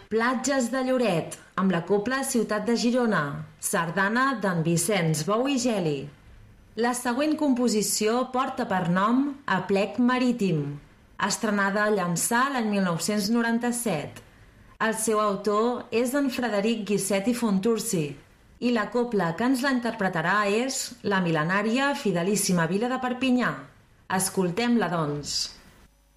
Platges de Lloret, amb la Cobla Ciutat de Girona, sardana d'en Vicenç Bou i Geli. La següent composició porta per nom Aplec Marítim, estrenada a Llançà l'any 1997. El seu autor és en Frederic Guisset i Fontursi, i la cobla que ens la interpretarà és la mil·lenària Fidelíssima Vila de Perpinyà. Escoltem-la, doncs.